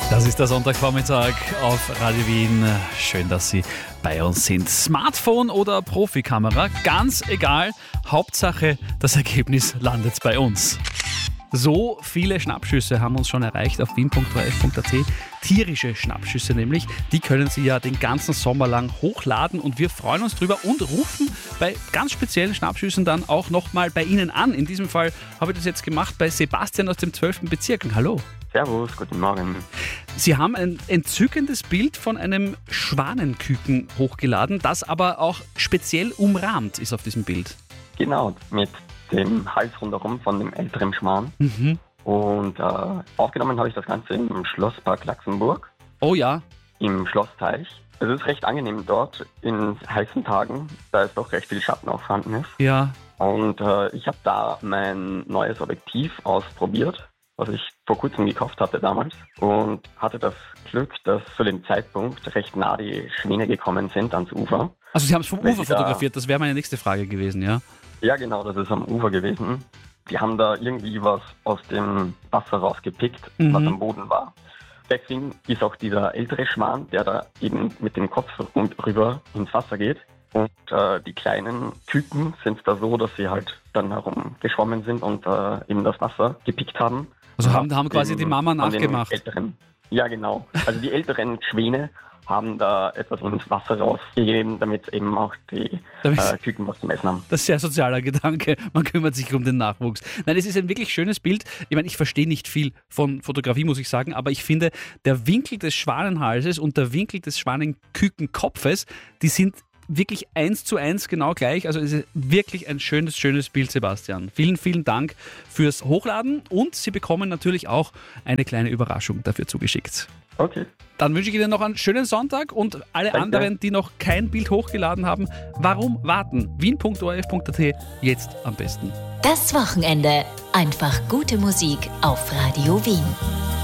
Das ist der Sonntagvormittag auf Radio Wien. Schön, dass Sie bei uns sind. Smartphone oder Profikamera, ganz egal. Hauptsache, das Ergebnis landet bei uns. So viele Schnappschüsse haben uns schon erreicht auf wien.orf.at. Tierische Schnappschüsse nämlich. Die können Sie ja den ganzen Sommer lang hochladen und wir freuen uns drüber und rufen bei ganz speziellen Schnappschüssen dann auch nochmal bei Ihnen an. In diesem Fall habe ich das jetzt gemacht bei Sebastian aus dem 12. Bezirk. Hallo. Servus, guten Morgen. Sie haben ein entzückendes Bild von einem Schwanenküken hochgeladen, das aber auch speziell umrahmt ist auf diesem Bild. Genau, mit dem Hals rundherum von dem älteren Schwan. Und aufgenommen habe ich das Ganze im Schlosspark Laxenburg, Oh ja, im Schlossteich. Es ist recht angenehm dort in heißen Tagen, da es doch recht viel Schatten auch vorhanden ist. ja. Und ich habe da mein neues Objektiv ausprobiert, was ich vor kurzem gekauft hatte damals. Und hatte das Glück, dass zu dem Zeitpunkt recht nah die Schwäne gekommen sind ans Ufer. Also Sie haben es vom Weil Ufer Sie da- fotografiert, das wäre meine nächste Frage gewesen, ja? Ja, genau, das ist am Ufer gewesen. Die haben da irgendwie was aus dem Wasser rausgepickt, was am Boden war. Deswegen ist auch dieser ältere Schwan, der da eben mit dem Kopf rüber ins Wasser geht. Und die kleinen Küken sind da so, dass sie halt dann herumgeschwommen sind und eben das Wasser gepickt haben. Also haben quasi Eben die Mama von den nachgemacht. Älteren. Ja, genau. Also die älteren Schwäne haben da etwas ins Wasser rausgegeben, damit eben auch die Damit- Küken was zum Essen haben. Das ist sehr sozialer Gedanke. Man kümmert sich um den Nachwuchs. Nein, es ist ein wirklich schönes Bild. Ich meine, ich verstehe nicht viel von Fotografie, muss ich sagen, aber ich finde, der Winkel des Schwanenhalses und der Winkel des Schwanenkükenkopfes, die sind wirklich 1:1 genau gleich. Also es ist wirklich ein schönes Bild, Sebastian. Vielen, vielen Dank fürs Hochladen und Sie bekommen natürlich auch eine kleine Überraschung dafür zugeschickt. Okay. Dann wünsche ich Ihnen noch einen schönen Sonntag und alle Danke. anderen, die noch kein Bild hochgeladen haben, warum warten? wien.orf.at jetzt am besten. Das Wochenende. Einfach gute Musik auf Radio Wien.